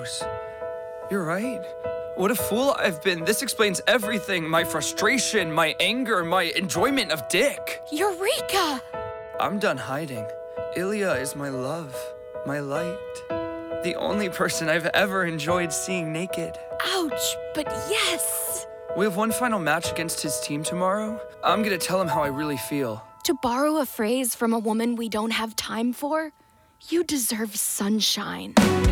gross. You're right. What a fool I've been. This explains everything. My frustration, my anger, my enjoyment of Dick. Eureka! I'm done hiding. Ilya is my love, my light. The only person I've ever enjoyed seeing naked. Ouch, but yes! We have one final match against his team tomorrow. I'm gonna tell him how I really feel. To borrow a phrase from a woman we don't have time for, you deserve sunshine.